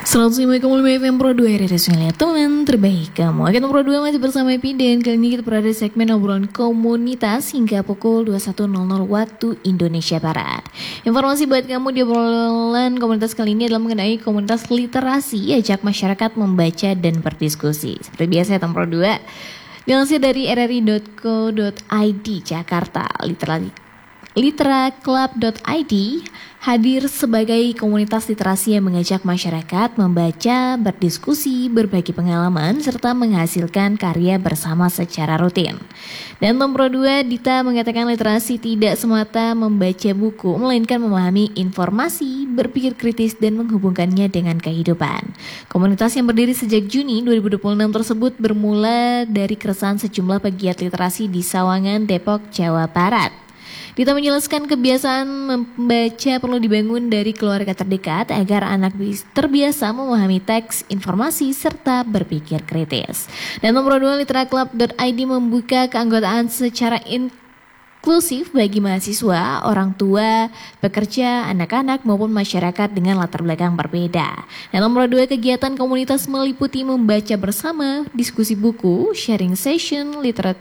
105,5 FM Pro 2 RRI Sungai teman terbaik kamu. Kita Pro 2 masih bersama Epi dan kali ini kita berada di segmen obrolan komunitas hingga pukul 21.00 waktu Indonesia Barat. Informasi buat kamu di obrolan komunitas kali ini adalah mengenai komunitas literasi, ajak masyarakat membaca dan berdiskusi. Seperti biasa ya Pro 2, dilansir dari rri.co.id Jakarta, literaclub.id hadir sebagai komunitas literasi yang mengajak masyarakat membaca, berdiskusi, berbagi pengalaman, serta menghasilkan karya bersama secara rutin. Dan nomor 2, Dita mengatakan literasi tidak semata membaca buku, melainkan memahami informasi, berpikir kritis, dan menghubungkannya dengan kehidupan. Komunitas yang berdiri sejak Juni 2026 tersebut bermula dari keresahan sejumlah pegiat literasi di Sawangan, Depok, Jawa Barat. Dita menjelaskan kebiasaan membaca perlu dibangun dari keluarga terdekat agar anak terbiasa memahami teks, informasi, serta berpikir kritis. Dan nomor 2, literaclub.id membuka keanggotaan secara inklusif bagi mahasiswa, orang tua, pekerja, anak-anak maupun masyarakat dengan latar belakang berbeda. Dan nomor 2, kegiatan komunitas meliputi membaca bersama, diskusi buku, sharing session,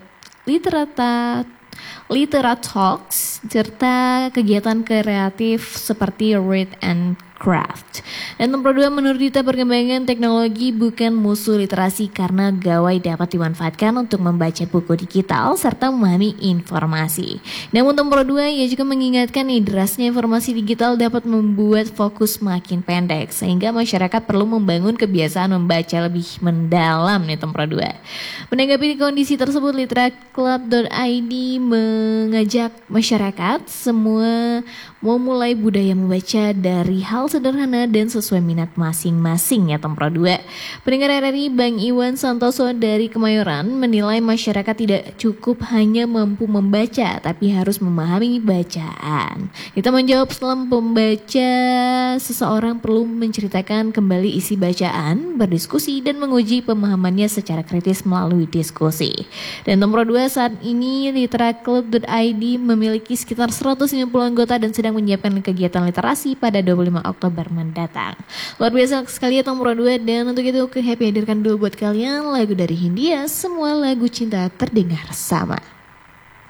Literat Talks, serta kegiatan kreatif seperti Read and Craft. Dan nomor 2, menurut Dita perkembangan teknologi bukan musuh literasi karena gawai dapat dimanfaatkan untuk membaca buku digital serta memahami informasi. Namun nomor 2, ia juga mengingatkan derasnya informasi digital dapat membuat fokus makin pendek sehingga masyarakat perlu membangun kebiasaan membaca lebih mendalam nih nomor 2. Menanggapi kondisi tersebut, literaclub.id mengajak masyarakat semua memulai budaya membaca dari hal sederhana dan sesuai minat masing-masing ya Tempro 2. Pendengar RRI Bang Iwan Santoso dari Kemayoran menilai masyarakat tidak cukup hanya mampu membaca tapi harus memahami bacaan. Kita menjawab setelah membaca seseorang perlu menceritakan kembali isi bacaan, berdiskusi dan menguji pemahamannya secara kritis melalui diskusi. Dan nomor 2, saat ini literaclub.id memiliki sekitar 150 anggota dan sedang menyiapkan kegiatan literasi pada 25 Oktober mendatang. Luar biasa sekali ya nomor 2, dan untuk itu Happy hadirkan dulu buat kalian lagu dari Hindia, Semua Lagu Cinta Terdengar Sama.